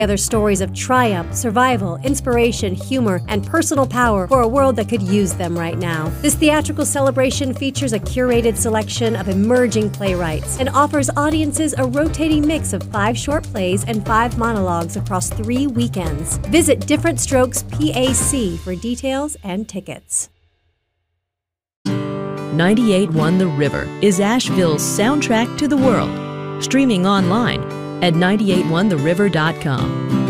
Together stories of triumph, survival, inspiration, humor, and personal power for a world that could use them right now. This theatrical celebration features a curated selection of emerging playwrights and offers audiences a rotating mix of 5 short plays and 5 monologues across 3 weekends. Visit Different Strokes PAC for details and tickets. 98.1 The River is Asheville's soundtrack to the world. Streaming online at 981theriver.com.